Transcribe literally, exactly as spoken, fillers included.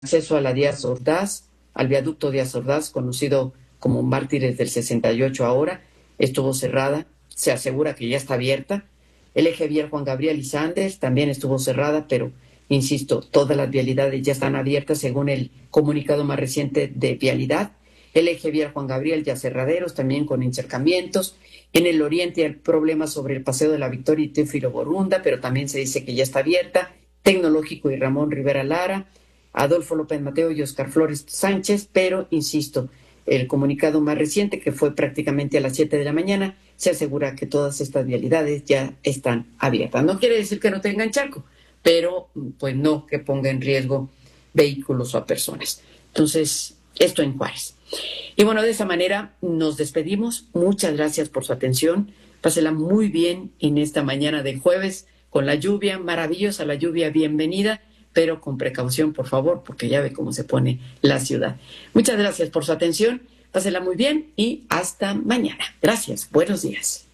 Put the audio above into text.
acceso a la Díaz Ordaz, al viaducto Díaz Ordaz, conocido como Mártires del sesenta y ocho ahora, estuvo cerrada, se asegura que ya está abierta. El eje vial Juan Gabriel y Sanders también estuvo cerrada, pero insisto, todas las vialidades ya están abiertas según el comunicado más reciente de Vialidad. El eje vial Juan Gabriel ya cerraderos, también con encharcamientos. En el oriente hay problemas sobre el Paseo de la Victoria y Teófilo Borunda, pero también se dice que ya está abierta. Tecnológico y Ramón Rivera Lara, Adolfo López Mateo y Oscar Flores Sánchez, pero insisto, el comunicado más reciente, que fue prácticamente a las siete de la mañana, se asegura que todas estas vialidades ya están abiertas. No quiere decir que no tengan charco, pero pues no que ponga en riesgo vehículos o a personas. Entonces, esto en Juárez. Y bueno, de esa manera nos despedimos. Muchas gracias por su atención. Pásela muy bien en esta mañana de jueves con la lluvia, maravillosa la lluvia, bienvenida, pero con precaución, por favor, porque ya ve cómo se pone la ciudad. Muchas gracias por su atención. Pásela muy bien y hasta mañana. Gracias. Buenos días.